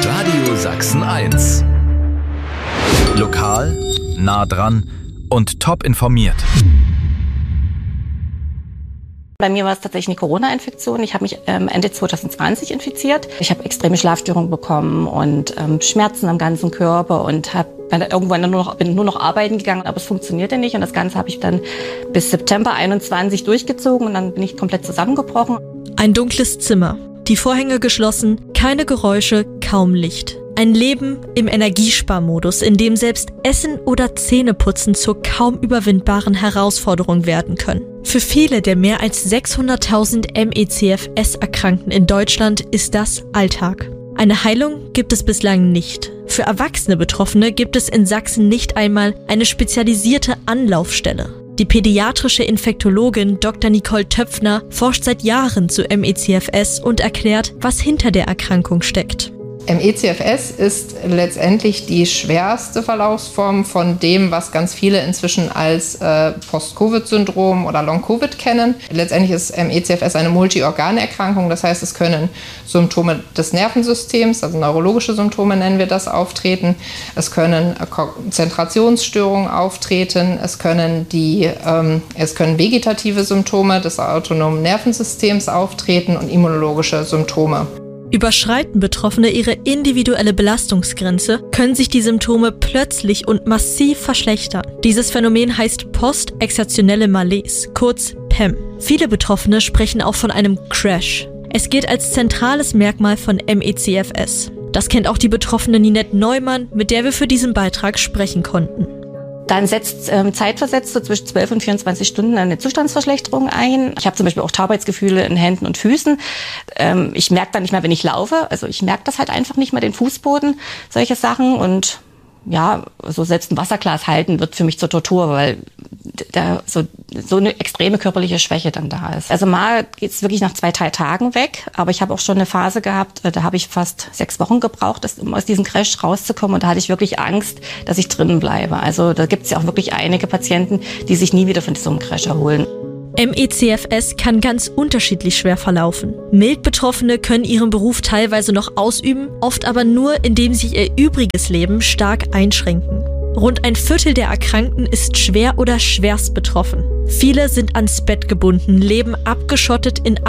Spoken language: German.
Radio Sachsen 1. Lokal, nah dran und top informiert. Bei mir war es tatsächlich eine Corona-Infektion. Ich habe mich Ende 2020 infiziert. Ich habe extreme Schlafstörungen bekommen und Schmerzen am ganzen Körper und bin irgendwann nur noch arbeiten gegangen, aber es funktionierte nicht. Und das Ganze habe ich dann bis September 21 durchgezogen und dann bin ich komplett zusammengebrochen. Ein dunkles Zimmer, die Vorhänge geschlossen, keine Geräusche, kaum Licht. Ein Leben im Energiesparmodus, in dem selbst Essen oder Zähneputzen zur kaum überwindbaren Herausforderung werden können. Für viele der mehr als 600.000 ME/CFS-Erkrankten in Deutschland ist das Alltag. Eine Heilung gibt es bislang nicht. Für erwachsene Betroffene gibt es in Sachsen nicht einmal eine spezialisierte Anlaufstelle. Die pädiatrische Infektologin Dr. Nicole Töpfner forscht seit Jahren zu ME/CFS und erklärt, was hinter der Erkrankung steckt. ME/CFS ist letztendlich die schwerste Verlaufsform von dem, was ganz viele inzwischen als Post-Covid-Syndrom oder Long-Covid kennen. Letztendlich ist ME/CFS eine Multiorganerkrankung, das heißt, es können Symptome des Nervensystems, also neurologische Symptome nennen wir das, auftreten. Es können Konzentrationsstörungen auftreten, es können vegetative Symptome des autonomen Nervensystems auftreten und immunologische Symptome. Überschreiten Betroffene ihre individuelle Belastungsgrenze, können sich die Symptome plötzlich und massiv verschlechtern. Dieses Phänomen heißt postexertionelle Malaise, kurz PEM. Viele Betroffene sprechen auch von einem Crash. Es gilt als zentrales Merkmal von ME/CFS. Das kennt auch die betroffene Ninette Neumann, mit der wir für diesen Beitrag sprechen konnten. Dann setzt zeitversetzt so zwischen 12 und 24 Stunden eine Zustandsverschlechterung ein. Ich habe zum Beispiel auch Taubheitsgefühle in Händen und Füßen. Ich merke dann nicht mehr, wenn ich laufe. Also ich merke das halt einfach nicht mehr, den Fußboden, solche Sachen. Und ja, so selbst ein Wasserglas halten wird für mich zur Tortur, weil da so eine extreme körperliche Schwäche dann da ist. Also mal geht's wirklich nach 2-3 Tagen weg, aber ich habe auch schon eine Phase gehabt, da habe ich fast 6 Wochen gebraucht, um aus diesem Crash rauszukommen, und da hatte ich wirklich Angst, dass ich drinnen bleibe. Also da gibt's ja auch wirklich einige Patienten, die sich nie wieder von so einem Crash erholen. ME/CFS kann ganz unterschiedlich schwer verlaufen. Mild Betroffene können ihren Beruf teilweise noch ausüben, oft aber nur, indem sie ihr übriges Leben stark einschränken. Rund ein Viertel der Erkrankten ist schwer oder schwerst betroffen. Viele sind ans Bett gebunden, leben abgeschottet in